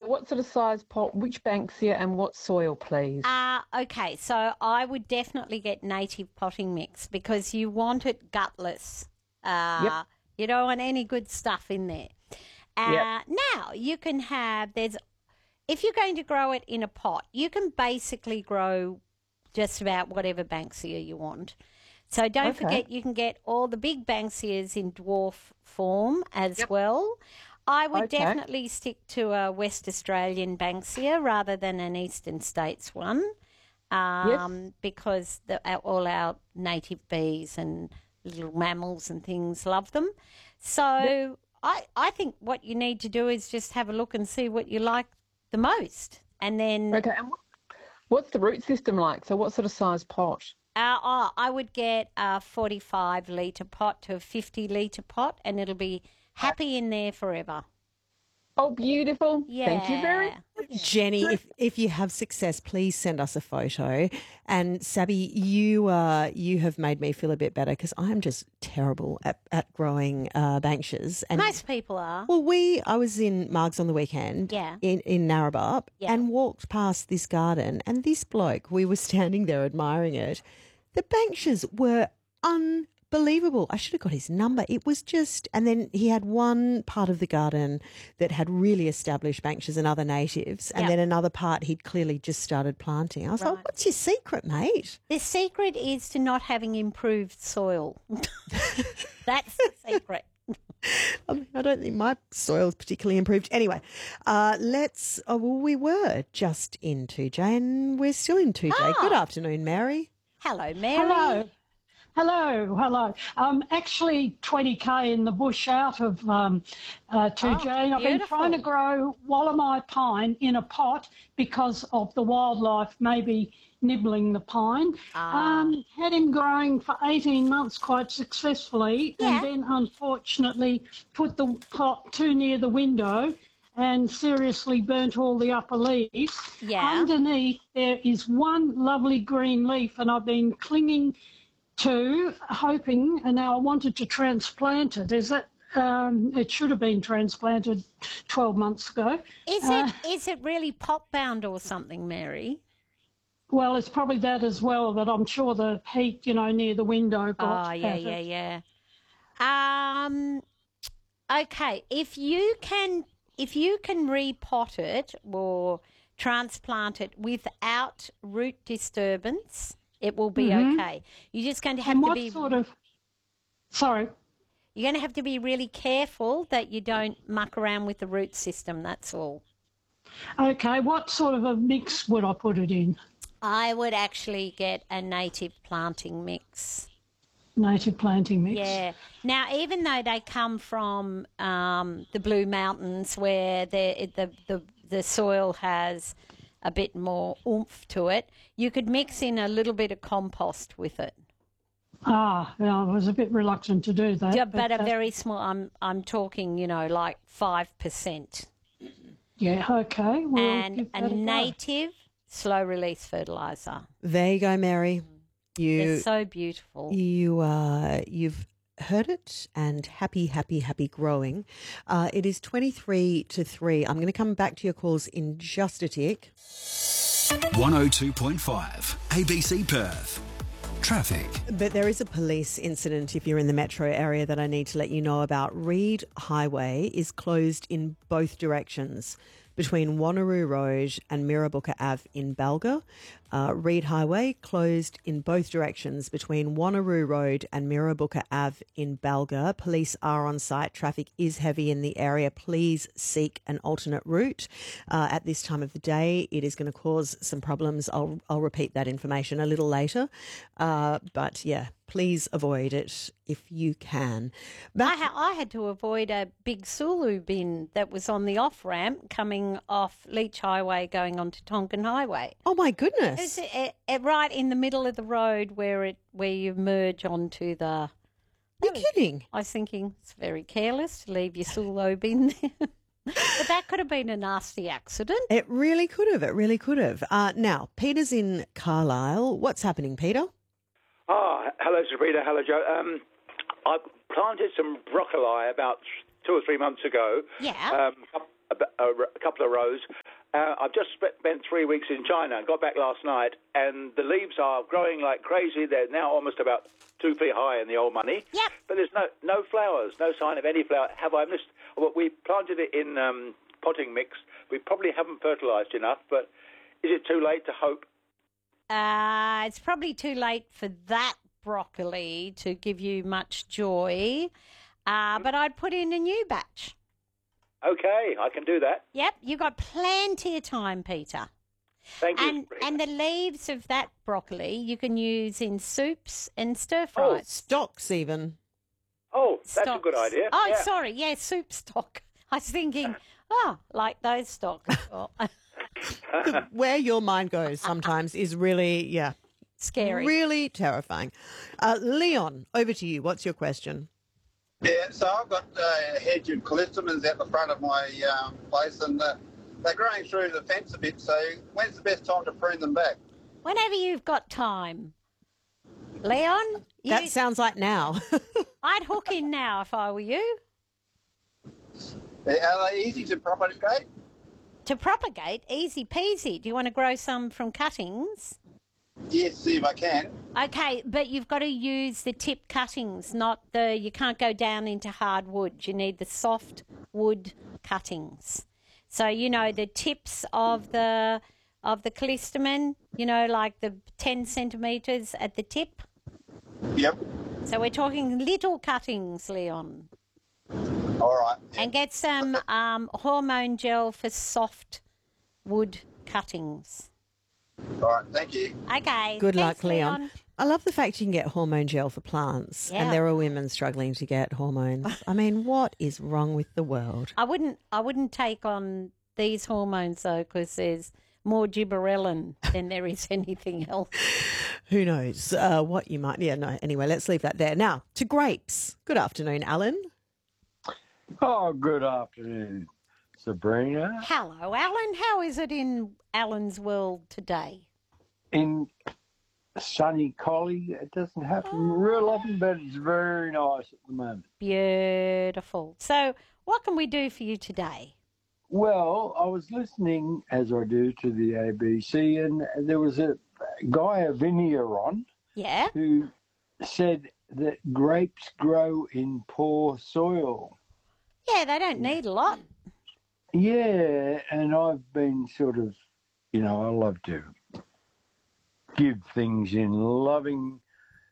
what sort of size pot, which Banksia and what soil, please? Okay, so I would definitely get native potting mix because you want it gutless. Yep. You don't want any good stuff in there. Yep. Now, you can have, if you're going to grow it in a pot, you can basically grow just about whatever Banksia you want. So don't forget you can get all the big Banksias in dwarf form as well. I would definitely stick to a West Australian Banksia rather than an Eastern States one because all our native bees and little mammals and things love them. So I think what you need to do is just have a look and see what you like the most. And then... Okay, and what's the root system like? So what sort of size pot? I would get a 45-litre pot to a 50-litre pot and it'll be happy in there forever. Oh, beautiful. Yeah. Thank you very much. Jenny, if you have success, please send us a photo. And Sabby, you have made me feel a bit better because I'm just terrible at growing Banksias. And most people are. Well, I was in Margs on the weekend in Narrabah and walked past this garden and this bloke, we were standing there admiring it. The Banksias were unbelievable. I should have got his number. It was just, and then he had one part of the garden that had really established Banksias and other natives, and then another part he'd clearly just started planting. I was like, what's your secret, mate? The secret is to not having improved soil. That's the secret. I don't think my soil's particularly improved. Anyway, we were just in 2J and we're still in 2J. Good afternoon, Mary. Hello, Mary. Hello. Actually 20k in the bush out of 2J. I've been trying to grow Wallamai pine in a pot because of the wildlife maybe nibbling the pine. Had him growing for 18 months quite successfully and then unfortunately put the pot too near the window and seriously burnt all the upper leaves. Underneath there is one lovely green leaf and I've been clinging to, hoping, and now I wanted to transplant it. It should have been transplanted 12 months ago. Is it really pot bound or something, Mary? Well, it's probably that as well, but I'm sure the heat, near the window got yeah. Okay, if you can repot it or transplant it without root disturbance, it will be okay. You're just going to have to be... Sorry. You're going to have to be really careful that you don't muck around with the root system, that's all. Okay, what sort of a mix would I put it in? I would actually get a native planting mix. Native planting mix? Yeah. Now, even though they come from the Blue Mountains where the soil has a bit more oomph to it, you could mix in a little bit of compost with it. I was a bit reluctant to do that. Yeah, but a very small, I'm talking, like 5%. Yeah, okay. And a native slow-release fertiliser. There you go, Mary. They're so beautiful. You've heard it, and happy growing. It is 23 to 3. I'm going to come back to your calls in just a tick. 102.5 ABC Perth. Traffic. But there is a police incident if you're in the metro area that I need to let you know about. Reed Highway is closed in both directions between Wanneroo Road and Mirrabooka Ave in Balga. Reed Highway closed in both directions between Wanneroo Road and Mirrabooka Ave in Balga. Police are on site. Traffic is heavy in the area. Please seek an alternate route. At this time of the day, it is going to cause some problems. I'll repeat that information a little later. But yeah, please avoid it if you can. I had to avoid a big Sulu bin that was on the off-ramp coming off Leach Highway going onto Tonkin Highway. Oh, my goodness. It's right in the middle of the road where you merge onto the... You're kidding. I was thinking it's very careless to leave your Sulu bin there. But that could have been a nasty accident. It really could have. Now, Peter's in Carlisle. What's happening, Peter? Hello, Sabrina. Hello, Joe. I planted some broccoli about 2 or 3 months ago. Yeah. a couple of rows. I've just spent 3 weeks in China. Got back last night, and the leaves are growing like crazy. They're now almost about 2 feet high in the old money. Yep. But there's no flowers, no sign of any flower. Have I missed? Well, we planted it in potting mix. We probably haven't fertilised enough, but is it too late to hope? It's probably too late for that broccoli to give you much joy, but I'd put in a new batch. Okay, I can do that. Yep, you've got plenty of time, Peter. Thank you. And the leaves of that broccoli you can use in soups and stir fries. Oh, stocks even. Oh, that's Stocks. a good idea. Oh, yeah. sorry, yeah, soup stock. I was thinking, like those stocks. Oh, Where your mind goes sometimes is really, scary. really terrifying. Leon, over to you. What's your question? Yeah, so I've got a hedge of callistemons out the front of my place, and they're growing through the fence a bit, so when's the best time to prune them back? Whenever you've got time. Leon? That sounds like now. I'd hook in now if I were you. Are they easy to propagate? To propagate, easy peasy. Do you want to grow some from cuttings? Yes, see if I can. Okay, but you've got to use the tip cuttings, you can't go down into hard wood. You need the soft wood cuttings. So, the tips of the callistemon, like the 10 centimetres at the tip. Yep. So we're talking little cuttings, Leon. All right. And get some hormone gel for soft wood cuttings. All right, thank you. Okay. Good Thanks, luck, Leon. I love the fact you can get hormone gel for plants, and there are women struggling to get hormones. I mean, what is wrong with the world? I wouldn't take on these hormones though, because there's more gibberellin than there is anything else. Who knows what you might... Yeah, no, anyway, let's leave that there. Now, to grapes. Good afternoon, Alan. Oh, good afternoon, Sabrina. Hello, Alan. How is it in Alan's world today? In sunny Collie, it doesn't happen real often, but it's very nice at the moment. Beautiful. So what can we do for you today? Well, I was listening, as I do, to the ABC, and there was a guy, a vineyard on, who said that grapes grow in poor soil. Yeah, they don't need a lot. Yeah, and I've been sort of, I love to give things in loving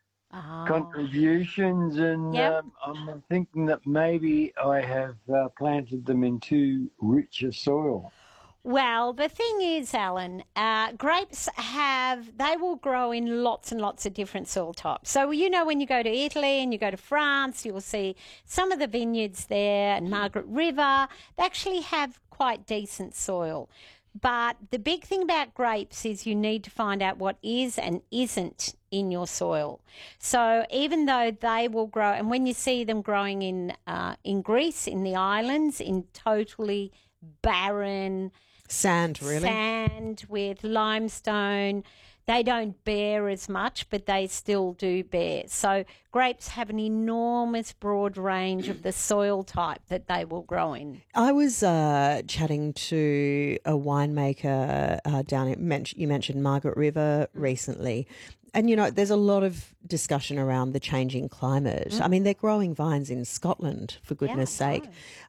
contributions, and I'm thinking that maybe I have planted them in too rich a soil. Well, the thing is, Alan, grapes they will grow in lots and lots of different soil types. So, when you go to Italy and you go to France, you'll see some of the vineyards there and Margaret River, they actually have quite decent soil. But the big thing about grapes is you need to find out what is and isn't in your soil. So even though they will grow, and when you see them growing in Greece, in the islands, in totally barren sand with limestone, they don't bear as much, but they still do bear. So grapes have an enormous broad range of the soil type that they will grow in. I was chatting to a winemaker down you mentioned Margaret River recently. And, there's a lot of discussion around the changing climate. I mean, they're growing vines in Scotland, for goodness sake.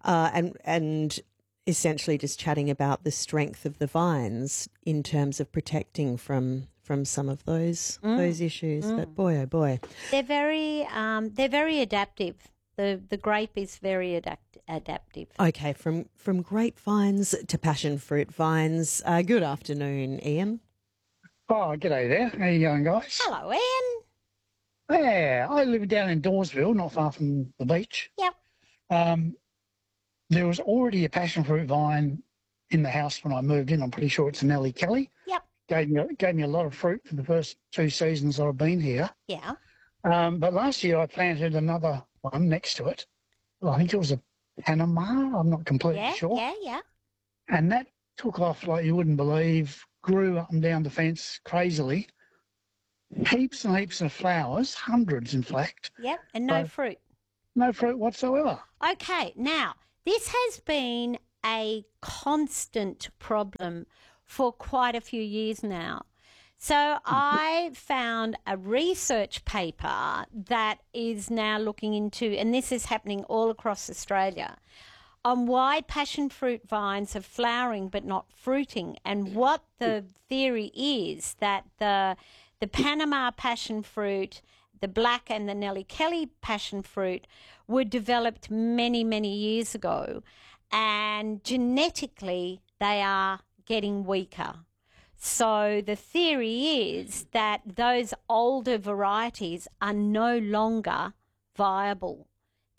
And essentially just chatting about the strength of the vines in terms of protecting from some of those issues. But boy, oh boy. They're very adaptive. The grape is very adaptive. Okay, from grapevines to passion fruit vines. Good afternoon, Ian. Oh, g'day there. How you going, guys? Hello, Ian. Yeah, I live down in Dawesville, not far from the beach. Yep. There was already a passion fruit vine in the house when I moved in. I'm pretty sure it's an Ellie Kelly. Yep. Gave me a lot of fruit for the first 2 seasons I've been here. Yeah. But last year I planted another one next to it. Well, I think it was a Panama. I'm not completely sure. Yeah. And that took off like you wouldn't believe. Grew up and down the fence crazily. Heaps and heaps of flowers, hundreds in fact. Yep, and no fruit. No fruit whatsoever. Okay, now, this has been a constant problem for quite a few years now. So I found a research paper that is now looking into, and this is happening all across Australia, on why passion fruit vines are flowering but not fruiting, and what the theory is that the Panama passion fruit, the black and the Nellie Kelly passion fruit were developed many, many years ago, and genetically they are getting weaker. So the theory is that those older varieties are no longer viable.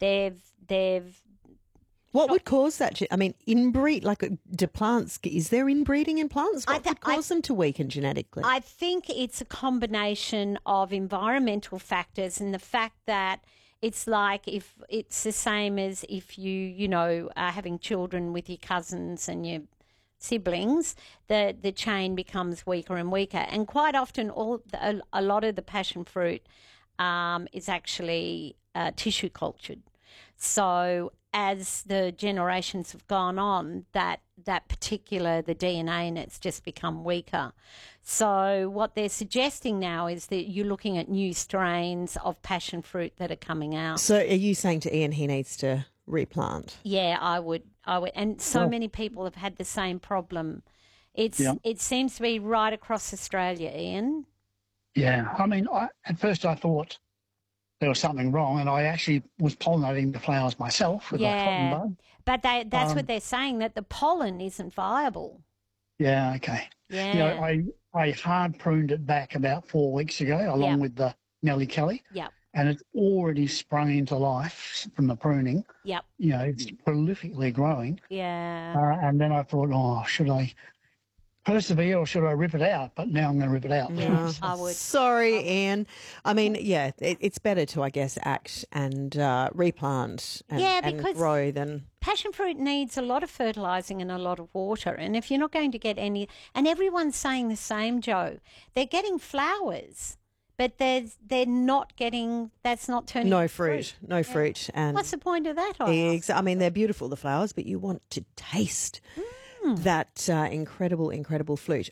What would cause that? I mean, inbreed, like, do plants, is there inbreeding in plants? What would cause them to weaken genetically? I think it's a combination of environmental factors and the fact that it's like if it's the same as if you are having children with your cousins and your siblings, the chain becomes weaker and weaker. And quite often a lot of the passion fruit is actually tissue cultured. So as the generations have gone on, the DNA in it's just become weaker. So what they're suggesting now is that you're looking at new strains of passion fruit that are coming out. So are you saying to Ian he needs to replant? Yeah, I would. And so many people have had the same problem. It seems to be right across Australia, Ian. Yeah, I mean, at first I thought there was something wrong, and I actually was pollinating the flowers myself with a cotton bud. But that's what they're saying, that the pollen isn't viable. Yeah, okay. Yeah. You know, I hard pruned it back about 4 weeks ago, along with the Nellie Kelly. Yep. And it's already sprung into life from the pruning. Yep. You know, it's prolifically growing. Yeah. And then I thought, should I persevere or should I rip it out? But now I'm going to rip it out. Yeah, I would. Sorry, Ian. I mean, yeah, it's better to, I guess, act and replant and grow than... Passion fruit needs a lot of fertilising and a lot of water. And if you're not going to get any... And everyone's saying the same, Joe. They're getting flowers, but they're not getting... That's not turning No fruit. And what's the point of that? I mean, they're beautiful, the flowers, but you want to taste that incredible fruit.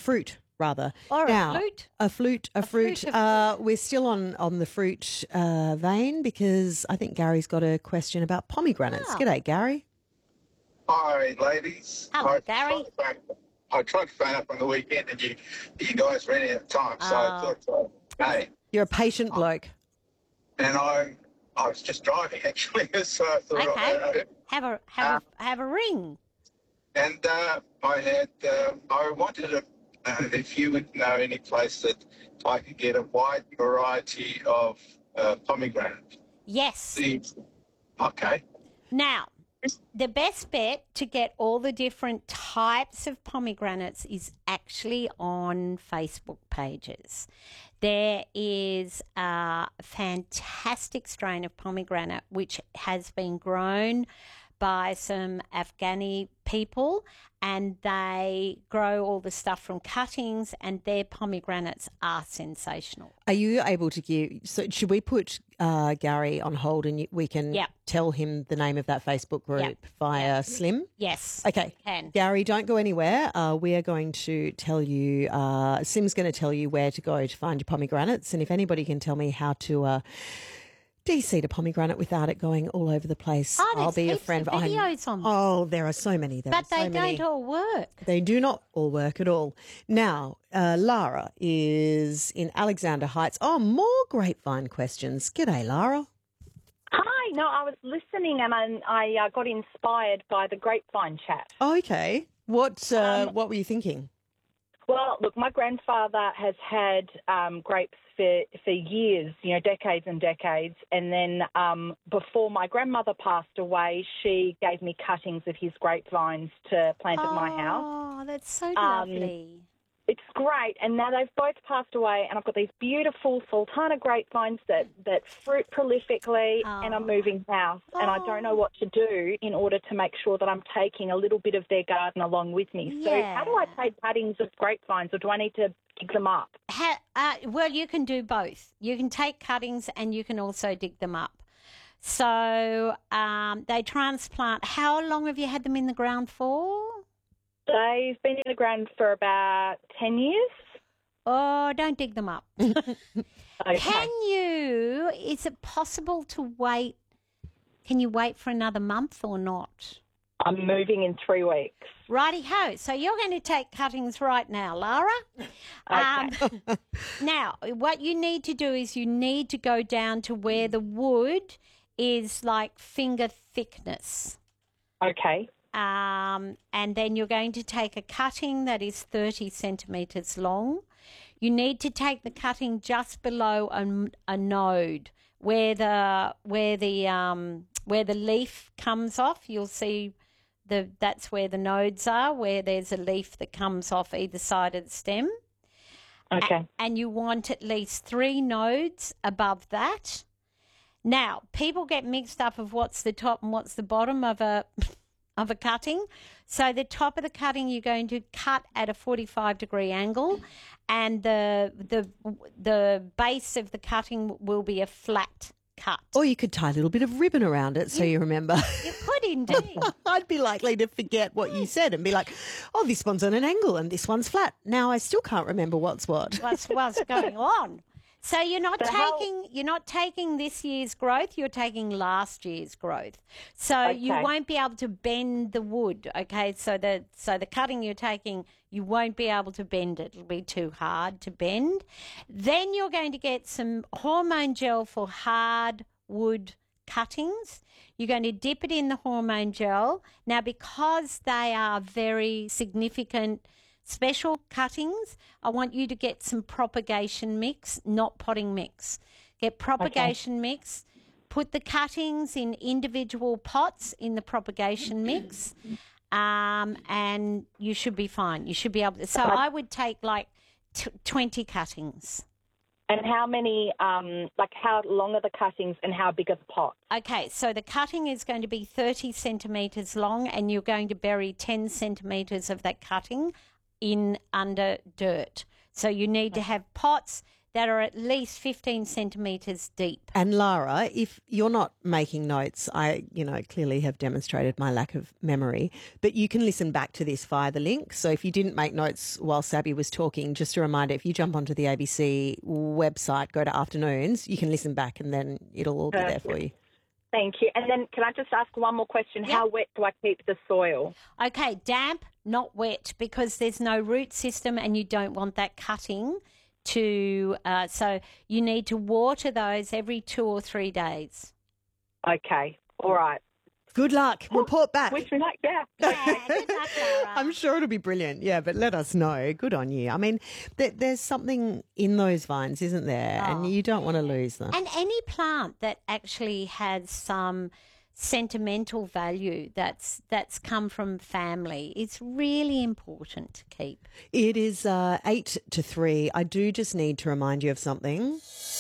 Or now, a flute. A fruit. We're still on the fruit vein because I think Gary's got a question about pomegranates. G'day, Gary. Hi, ladies. Hello, Gary. I tried to phone up on the weekend and you guys ran out of time, so I thought, hey. You're a patient bloke. And I was just driving, actually, so I thought... Okay, have a ring. And I wanted if you would know any place that I could get a wide variety of pomegranate. Yes. Seeds. Okay. Now, the best bet to get all the different types of pomegranates is actually on Facebook pages. There is a fantastic strain of pomegranate which has been grown by some Afghani people, and they grow all the stuff from cuttings, and their pomegranates are sensational. Are you able to give... So should we put Gary on hold and we can tell him the name of that Facebook group via Slim? Yes. Okay. Can. Gary, don't go anywhere. We are going to tell you... Slim's going to tell you where to go to find your pomegranates, and if anybody can tell me how to... de-seed a pomegranate without it going all over the place. I'll be a friend. Videos on them. Oh, there are so many. But they don't all work. They do not all work at all. Now, Lara is in Alexander Heights. Oh, more grapevine questions. G'day, Lara. Hi. No, I was listening and I got inspired by the grapevine chat. Oh, okay. What were you thinking? Well, look, my grandfather has had grapes for years, decades and decades. And then before my grandmother passed away, she gave me cuttings of his grapevines to plant at my house. Oh, that's so lovely. It's great. And now they've both passed away, and I've got these beautiful Sultana grapevines that fruit prolifically, and I'm moving house. And I don't know what to do in order to make sure that I'm taking a little bit of their garden along with me. So how do I take cuttings of grapevines, or do I need to dig them up? Well, you can do both. You can take cuttings and you can also dig them up. So they transplant. How long have you had them in the ground for? They've been in the ground for about 10 years. Oh, don't dig them up. Okay. Is it possible to wait? Can you wait for another month or not? I'm moving in 3 weeks. Righty-ho. So you're going to take cuttings right now, Lara. Okay. Now, what you need to do is you need to go down to where the wood is like finger thickness. Okay. And then you're going to take a cutting that is 30 centimetres long. You need to take the cutting just below a node where the leaf comes off. You'll see that's where the nodes are, where there's a leaf that comes off either side of the stem. Okay. And you want at least 3 nodes above that. Now, people get mixed up of what's the top and what's the bottom of a cutting. So the top of the cutting you're going to cut at a 45-degree angle, and the base of the cutting will be a flat cut. Or you could tie a little bit of ribbon around it so you remember. You could indeed. I'd be likely to forget what you said and be like, oh, this one's on an angle and this one's flat. Now I still can't remember what's what. What's going on? So you're not taking this year's growth, you're taking last year's growth. So you won't be able to bend the wood, okay? So the cutting you're taking, you won't be able to bend it. It'll be too hard to bend. Then you're going to get some hormone gel for hard wood cuttings. You're going to dip it in the hormone gel. Now, because they are very significant special cuttings, I want you to get some propagation mix, not potting mix. Get propagation mix. Put the cuttings in individual pots in the propagation mix, and you should be fine. You should be able to. So I would take like 20 cuttings. And how many, how long are the cuttings and how big are the pots? Okay, so the cutting is going to be 30 centimetres long, and you're going to bury 10 centimetres of that cutting in under dirt. So you need to have pots that are at least 15 centimetres deep. And Lara, if you're not making notes, I, clearly have demonstrated my lack of memory, but you can listen back to this via the link. So if you didn't make notes while Sabby was talking, just a reminder, if you jump onto the ABC website, go to Afternoons, you can listen back and then it'll all be there for you. Thank you. And then can I just ask one more question? Yep. How wet do I keep the soil? Okay, damp, not wet, because there's no root system and you don't want that cutting to, so you need to water those every 2 or 3 days. Okay, all right. Good luck. Report back. Wish me luck, yeah. Good luck, Laura. I'm sure it'll be brilliant. Yeah, but let us know. Good on you. I mean, there's something in those vines, isn't there? And you don't want to lose them. And any plant that actually has some sentimental value that's come from family, it's really important to keep. It is 8 to 3. I do just need to remind you of something.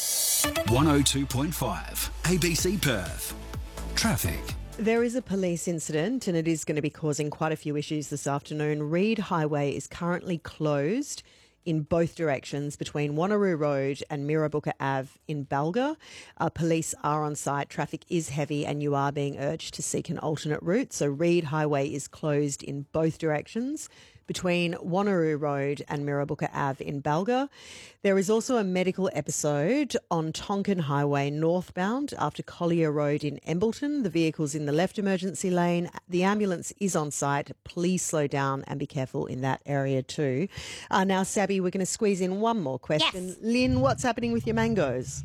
102.5 ABC Perth. Traffic. There is a police incident and it is going to be causing quite a few issues this afternoon. Reid Highway is currently closed in both directions between Wanneroo Road and Mirrabooka Ave in Balga. Police are on site. Traffic is heavy and you are being urged to seek an alternate route. So Reid Highway is closed in both directions between Wanneroo Road and Mirrabooka Ave in Balga. There is also a medical episode on Tonkin Highway northbound after Collier Road in Embleton. The vehicle's in the left emergency lane. The ambulance is on site. Please slow down and be careful in that area too. Now, Sabby, we're going to squeeze in one more question. Yes. Lynn, what's happening with your mangoes?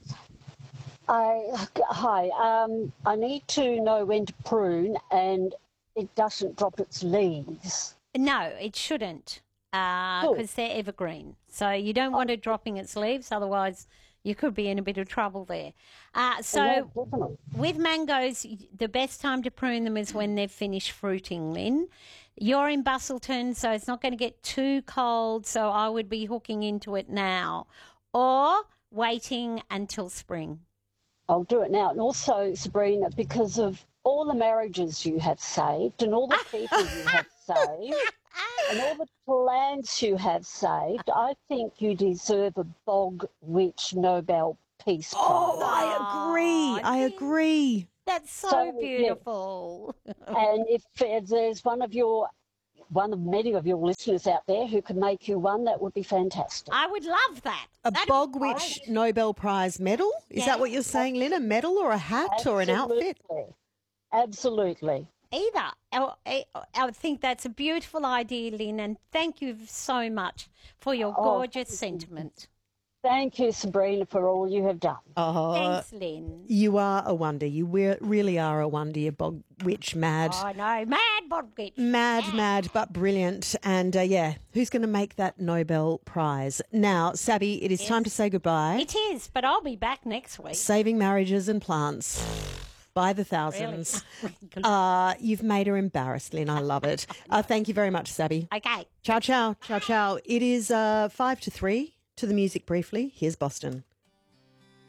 Hi. I need to know when to prune and it doesn't drop its leaves. No, it shouldn't, because they're evergreen. So you don't want it dropping its leaves, otherwise you could be in a bit of trouble there. With mangoes, the best time to prune them is when they've finished fruiting, Lynn. You're in Bustleton, so it's not going to get too cold, so I would be hooking into it now, or waiting until spring. I'll do it now. And also, Sabrina, because of all the marriages you have saved and all the people you have saved and all the plants you have saved, I think you deserve a Bog Witch Nobel Peace Oh, Prize. I agree. That's so beautiful. Yeah. And if there's one of many of your listeners out there who could make you one, that would be fantastic. I would love that. That'd Bog Witch Nobel Prize medal? Is that what you're saying, Lynn? A medal or a hat or an outfit? Absolutely. Either. I think that's a beautiful idea, Lynn, and thank you so much for your gorgeous sentiment. Thank you, Sabrina, for all you have done. Oh, thanks, Lynn. You are a wonder. You really are a wonder. You're Bog Witch mad. I know. Mad Bog Witch. Mad, but brilliant. And, who's going to make that Nobel Prize? Now, Sabby, it is time to say goodbye. It is, but I'll be back next week. Saving marriages and plants. By the thousands. Really? You've made her embarrassed, Lynn. I love it. Thank you very much, Sabby. Okay. Ciao, ciao. Ciao, ciao. It is 5 to 3 to the music briefly. Here's Boston.